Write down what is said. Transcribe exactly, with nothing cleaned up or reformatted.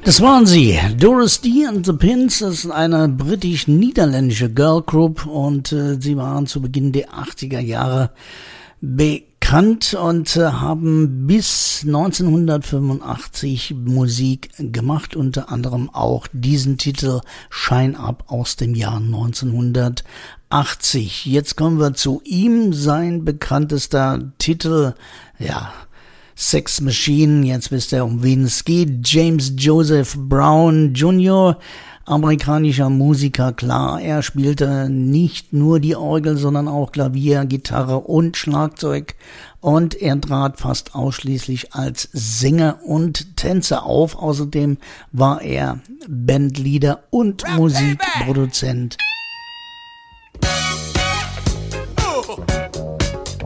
Das waren sie, Doris Day and the Pins. Das ist eine britisch-niederländische Girlgroup und äh, sie waren zu Beginn der achtziger Jahre bekannt und äh, haben bis neunzehnhundertfünfundachtzig Musik gemacht, unter anderem auch diesen Titel Shine Up aus dem Jahr neunzehnhundertachtzig. Jetzt kommen wir zu ihm, sein bekanntester Titel, ja, Sex Machine, jetzt wisst ihr, um wen es geht. James Joseph Brown Junior, amerikanischer Musiker, klar, er spielte nicht nur die Orgel, sondern auch Klavier, Gitarre und Schlagzeug. Und er trat fast ausschließlich als Sänger und Tänzer auf. Außerdem war er Bandleader und Musikproduzent.